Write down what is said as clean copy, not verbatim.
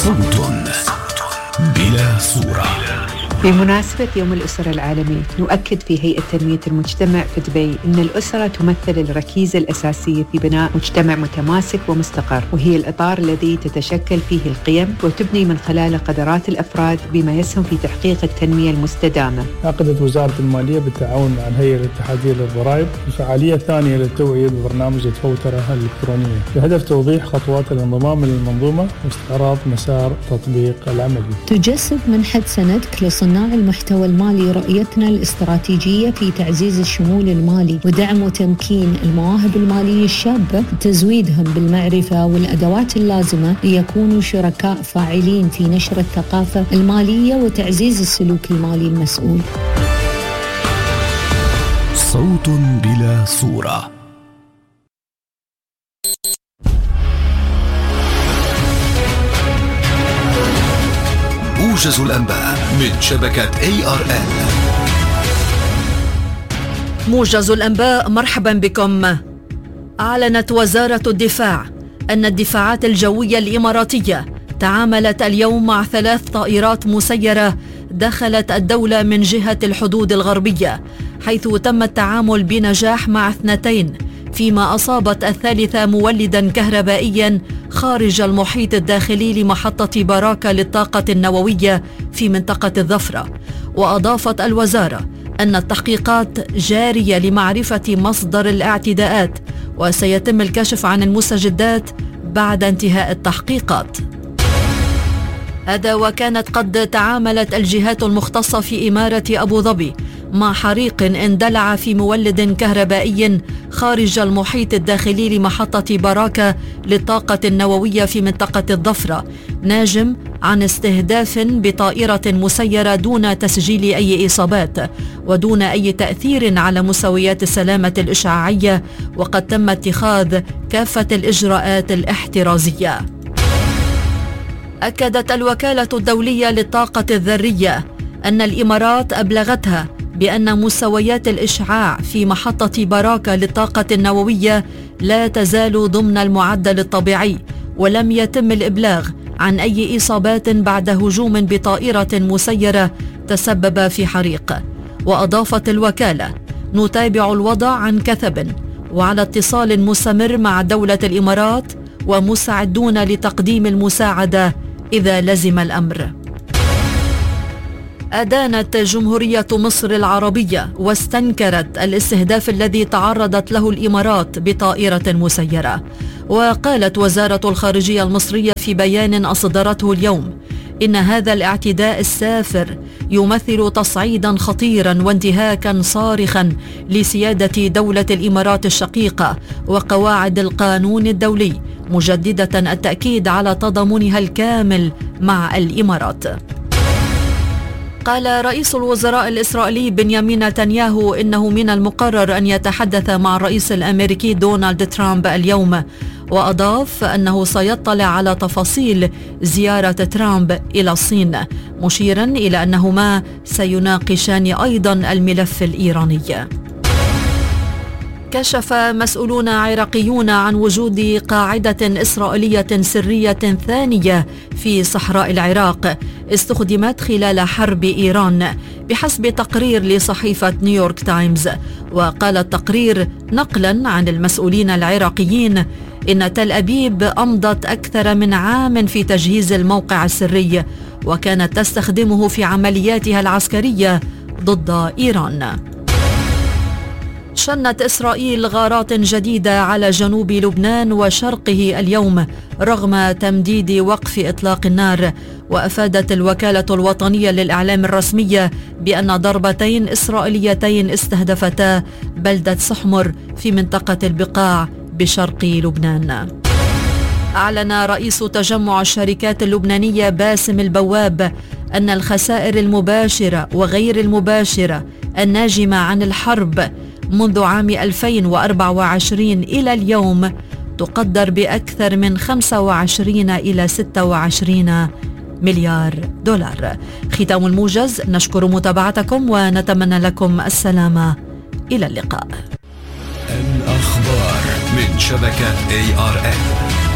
صوت بلا صورة. بمناسبة يوم الأسرة العالمي نؤكد في هيئة تنمية المجتمع في دبي أن الأسرة تمثل الركيزة الأساسية في بناء مجتمع متماسك ومستقر، وهي الإطار الذي تتشكل فيه القيم وتبني من خلاله قدرات الأفراد بما يسهم في تحقيق التنمية المستدامة. عقدت وزارة المالية بالتعاون مع الهيئة الاتحادية للضرائب الفعالية الثانية للتوعية ببرنامج الفوترة الإلكترونية بهدف توضيح خطوات الانضمام للمنظومة واستعراض مسار تطبيق العملي. تجسد منحة سندك لصناع المحتوى المالي رؤيتنا الاستراتيجية في تعزيز الشمول المالي ودعم وتمكين المواهب المالية الشابة وتزويدهم بالمعرفة والأدوات اللازمة ليكونوا شركاء فاعلين في نشر الثقافة المالية وتعزيز السلوك المالي المسؤول. صوت بلا صورة. موجز الأنباء من شبكة ARN. موجز الأنباء، مرحبا بكم. أعلنت وزارة الدفاع أن الدفاعات الجوية الإماراتية تعاملت اليوم مع 3 طائرات مسيرة دخلت الدولة من جهة الحدود الغربية، حيث تم التعامل بنجاح مع 2، فيما أصابت الثالثة مولدا كهربائيا خارج المحيط الداخلي لمحطة باراكة للطاقة النووية في منطقة الظفرة. وأضافت الوزارة أن التحقيقات جارية لمعرفة مصدر الاعتداءات، وسيتم الكشف عن المستجدات بعد انتهاء التحقيقات. هذا وكانت قد تعاملت الجهات المختصة في إمارة أبو ظبي مع حريق اندلع في مولد كهربائي خارج المحيط الداخلي لمحطة باراكة للطاقة النووية في منطقة الظفرة، ناجم عن استهداف بطائرة مسيرة دون تسجيل أي إصابات ودون أي تأثير على مستويات السلامة الإشعاعية، وقد تم اتخاذ كافة الإجراءات الاحترازية. أكدت الوكالة الدولية للطاقة الذرية أن الإمارات أبلغتها بأن مستويات الإشعاع في محطة باراكة للطاقة النووية لا تزال ضمن المعدل الطبيعي، ولم يتم الإبلاغ عن أي إصابات بعد هجوم بطائرة مسيرة تسبب في حريق. وأضافت الوكالة: نتابع الوضع عن كثب وعلى اتصال مستمر مع دولة الإمارات ومستعدون لتقديم المساعدة إذا لزم الأمر. أدانت جمهورية مصر العربية واستنكرت الاستهداف الذي تعرضت له الإمارات بطائرة مسيرة. وقالت وزارة الخارجية المصرية في بيان أصدرته اليوم إن هذا الاعتداء السافر يمثل تصعيدا خطيرا وانتهاكا صارخا لسيادة دولة الإمارات الشقيقة وقواعد القانون الدولي، مجددة التأكيد على تضامنها الكامل مع الإمارات. قال رئيس الوزراء الإسرائيلي بنيامين نتنياهو إنه من المقرر أن يتحدث مع الرئيس الأمريكي دونالد ترامب اليوم، وأضاف أنه سيطلع على تفاصيل زيارة ترامب إلى الصين، مشيرا إلى أنهما سيناقشان أيضا الملف الإيراني. كشف مسؤولون عراقيون عن وجود قاعدة إسرائيلية سرية ثانية في صحراء العراق استخدمت خلال حرب إيران، بحسب تقرير لصحيفة نيويورك تايمز. وقال التقرير نقلا عن المسؤولين العراقيين إن تل أبيب أمضت أكثر من عام في تجهيز الموقع السري، وكانت تستخدمه في عملياتها العسكرية ضد إيران. شنت إسرائيل غارات جديدة على جنوب لبنان وشرقه اليوم رغم تمديد وقف إطلاق النار. وأفادت الوكالة الوطنية للإعلام الرسمية بأن ضربتين إسرائيليتين استهدفتا بلدة سحمر في منطقة البقاع بشرق لبنان. أعلن رئيس تجمع الشركات اللبنانية باسم البواب أن الخسائر المباشرة وغير المباشرة الناجمة عن الحرب منذ عام 2024 إلى اليوم تقدر بأكثر من 25 إلى 26 مليار دولار. ختام الموجز، نشكر متابعتكم ونتمنى لكم السلامة. إلى اللقاء. الأخبار من شبكة ARN.